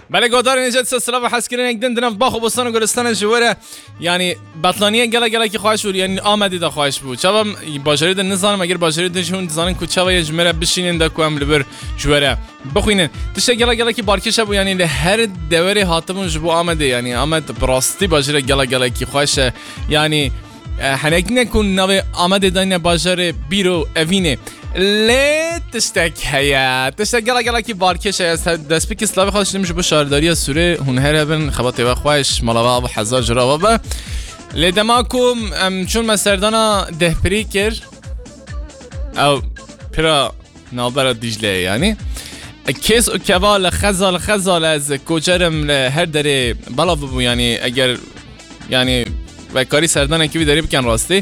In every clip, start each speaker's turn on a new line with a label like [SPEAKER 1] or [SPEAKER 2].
[SPEAKER 1] بله گودار نجات سلسله و حس کردن یک دن دنف باخو بستان و گلستان جواره یعنی بطلانیه گله که خواهش بود یعنی آمدی دا خواهش بود چابا باجری دن نزانم اگر باجری دنشون زانن کو چابا یه جمره بشینن دا کو هم لبر جواره بخوینن تشه گله که بارکش بود یعنی هر دوره هاتمون جبو آمده یعنی آمد براستی باجری گله که خواهش یعنی هنگ نکن نوی آمده داین باجر بیرو اوینه لی تشتک هیا تشتک گله که بارکش هست دست پیک اسلاوی خواهش نمیشه با شارداری سوره هنهر هبن خباته و خواهش ملاوه و حزار جراوه با لی دماکم چون مسردانا ده پری کر او پرا نالبرا دیجله یعنی کس و کوال خزال از کجرم هر داره بلا ببو یعنی اگر یعنی و کاری سردان کی داری بکن راستی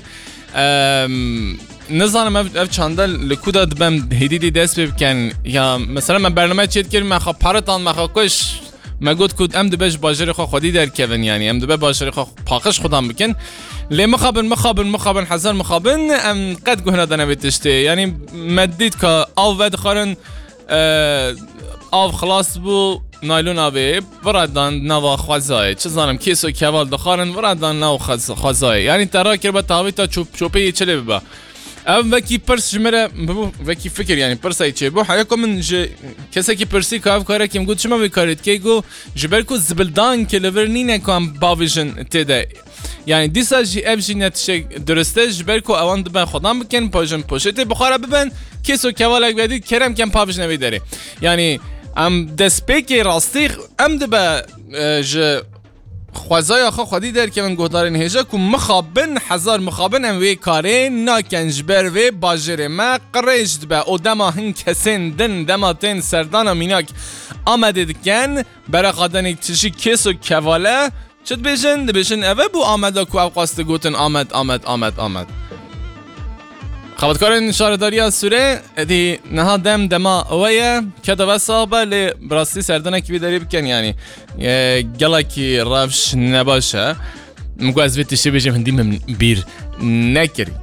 [SPEAKER 1] نزانم اف چندل لکودا دبم هدیدی دست بکن یا مثلا من برنامه چیت کردم من خب پارتان مخاکش مگود کود ام دبش باجر خو خودی در کون یعنی ام دبه باجر خو پاکش خودم بکن لی مخابن حزر مخابن ام قد گهنا دنه بیتشته یعنی مدید که آو ود خارن آو خلاص بو نایلون آبی بردان نوا خوازای چه زنم کیسو کوال دخارن بردان نوا خوازای یعنی ترا کر با تاوی تا چوپی چله ببا ام وکی پرس جمره ببو وکی فکر یعنی پرسای چه بو حیاکو من کسی که پرسی کاف کاره کیم گود شما بکارید که گو جبرکو زبلدان که لورنی نکام باویژن تده یعنی دیسا جی اف جی نتشه درسته جبرکو اوان دبن خودم بکن پاجن پوشته بخوره ببن کیسو کوال اگ بدید کرم کم پاویژ نوی داره یعنی ام دست پیکی راستی ام دبا ج خوازای آخا خودی در که من گهدارین هجا که مخابن حزار مخابن ام وی کاره ناکنج بر وی باجر ما قریج دبا او دما هن کسین دن دما تین سردان میناک آمده دکن برا قادن چشی کس و کواله چد بشن اوه بو آمده که او قاست گوتن آمد خبرکارن شارداری از سوره دی نه دما اوه که دو صاحبه لی براستی سردانه کی بیداری بکن یعنی گله کی روش نباشه مگو از ویتشی بجیم هندی من بیر نکری